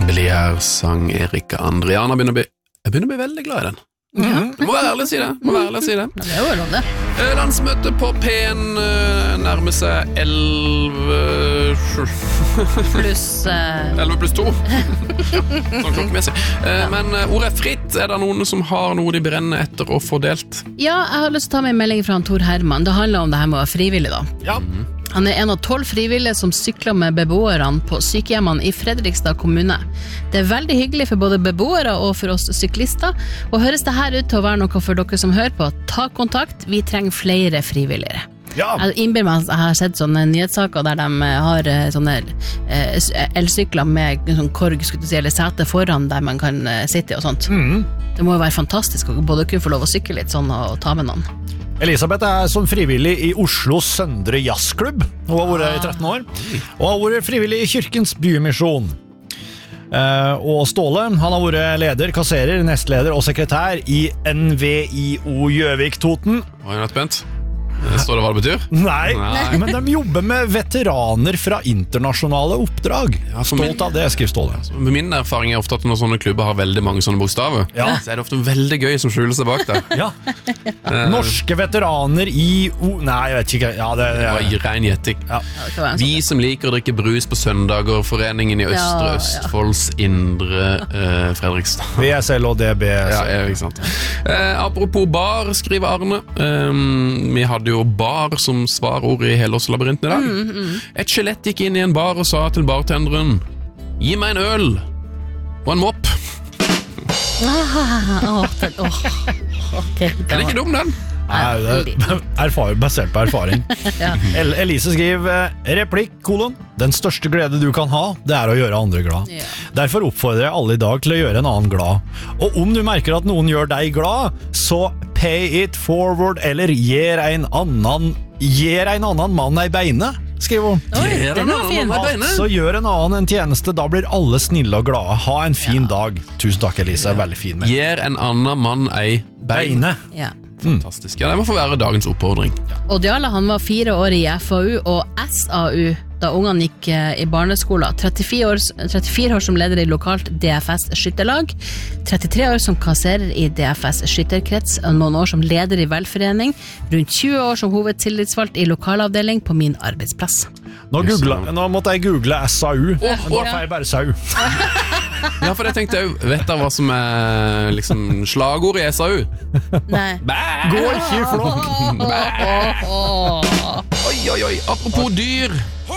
Hemmelige sang Erik Andriana jeg begynner å bli veldig glad I den. Må være ærlig å si det. Det jo lov det. Landsmøtet på P1 nærmer seg 11 pluss 2 sånn klokkemessig men ordet fritt det noen som har noe de brenner etter å få delt? Ja, jeg har lyst til å ta med en melding fra Tor Herman. Det handler om det her med å være frivillig da. Ja. Han en av 12 frivillige som sykler med beboerne på sykehjemmene I Fredrikstad kommune. Det veldig hyggelig for både beboere og for oss syklister, og høres det her ut til å være noe for dere som hører på. Ta kontakt, vi trenger flere frivilligere. Ja. Jeg innbiller meg at jeg har sett sånne nyhetssaker der de har sånne elsykler med sånn korg, skulle du si, eller sete foran der man kan sitte og sånt. Det må jo være fantastisk å både kunne få lov å sykle litt sånn og ta med noen. Elisabeth som frivillig I Oslos Søndre Jazzklubb. Hun har vært I 13 år. Og har vært frivillig I Kirkens Bymisjon. Og Ståle, han har vært leder, kasserer, nestleder og sekretær I NVIO Gjøvik-Toten. Var jeg spent? Står det hva det betyr? Nei, men de jobber med veteraner fra internasjonale oppdrag. Ja, Stolt av det, skriver Ståle. Med min erfaring ofte at når sånne klubber har veldig mange sånne bokstaver, Ja. så det ofte veldig gøy som skjuler seg bak der. Ja. Norske veteraner I Nei, jeg vet ikke. Ja, det Det var ren gjetting. Ja. Vi som liker å drikke brus på søndager, foreningen I Østre Østfolds Indre Fredrikstad. VSL og DB. Ja, ikke sant. Apropos bar, skriver Arne. Vi hadde jo bar som svarord I Helårslabyrinten I dag. Et skjelett gikk inn I en bar og sa til bartenderen: gi meg en øl og en mopp. Okay. Den ikke dum, den. Nei, det basert på erfaring. Ja. Elise skriver replikk, den største glede du kan ha, det å gjøre andre glad. Ja. Derfor oppfordrer jeg alle I dag til å gjøre en annen glad. Og om du merker at noen gjør deg glad, så pay it forward, eller gir en annen mann ei beine, skriver hun. Oi, den var fin. Så gjør en annen en tjeneste, da blir alle snille og glade. Ha en fin dag. Tusen takk, Elise, veldig fin med. Gir en annen mann ei beine. Ja. Fantastisk. Ja, det må få være dagens oppfordring. Og Diala, han var 4 år I FAU og SAU da ungene gikk I barneskolen. 34 år som leder I lokalt DFS skytterlag, 33 år som kasserer I DFS skytterkrets, noen år som leder I velforening, rundt 20 år som hovedtillitsvalgt I lokalavdeling på min arbeidsplass. Nå måtte jeg google SAU, men da får jeg bare SAU. Ja, for jeg tenkte jo, vet dere hva som liksom slagord I SAU? Nei. Bæ! Gå ikke I flokk! Oi, apropos dyr.